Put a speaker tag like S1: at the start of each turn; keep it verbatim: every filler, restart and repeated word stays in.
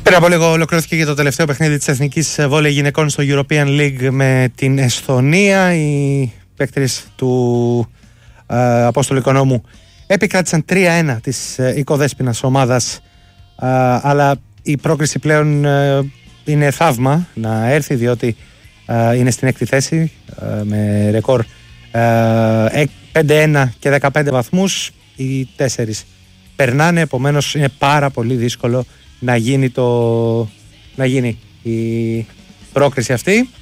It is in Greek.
S1: Πριν από λίγο ολοκληρώθηκε και το τελευταίο παιχνίδι της Εθνικής Βόλεϊ Γυναικών στο European League με την Εσθονία. Οι παίκτες του ε, Απόστολου Οικονόμου επικράτησαν τρία ένα της ε, οικοδέσποινας ομάδας, ε, αλλά η πρόκριση πλέον ε, είναι θαύμα να έρθει, διότι ε, είναι στην έκτη θέση ε, με ρεκόρ ε, πέντε ένα και δεκαπέντε βαθμούς. Οι τέσσερις περνάνε, επομένως είναι πάρα πολύ δύσκολο να γίνει, το, να γίνει η πρόκριση αυτή.